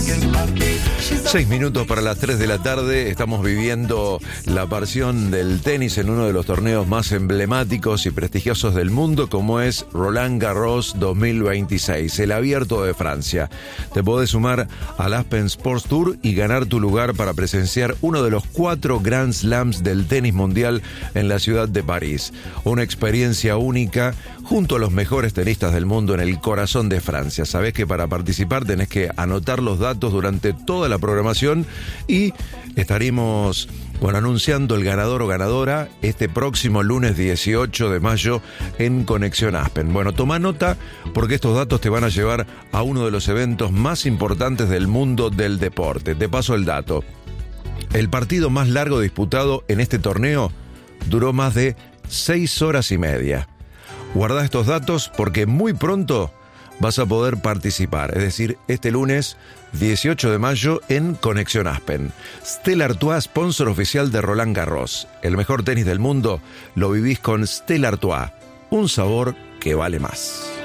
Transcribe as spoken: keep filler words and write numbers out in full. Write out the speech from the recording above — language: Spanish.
Seis minutos para las tres de la tarde. Estamos viviendo la pasión del tenis en uno de los torneos más emblemáticos y prestigiosos del mundo, como es Roland Garros dos mil veintiséis, el Abierto de Francia. Te podés sumar al Aspen Sports Tour y ganar tu lugar para presenciar uno de los cuatro Grand Slams del tenis mundial en la ciudad de París. Una experiencia única junto a los mejores tenistas del mundo en el corazón de Francia. Sabés que para participar tenés que anotar los datos durante toda la programación y estaremos bueno, anunciando el ganador o ganadora este próximo lunes dieciocho de mayo en Conexión Aspen. Bueno, toma nota porque estos datos te van a llevar a uno de los eventos más importantes del mundo del deporte. Te paso el dato. El partido más largo disputado en este torneo duró más de seis horas y media. Guarda estos datos porque muy pronto vas a poder participar, es decir, este lunes dieciocho de mayo en Conexión Aspen. Stella Artois, sponsor oficial de Roland Garros. El mejor tenis del mundo lo vivís con Stella Artois, un sabor que vale más.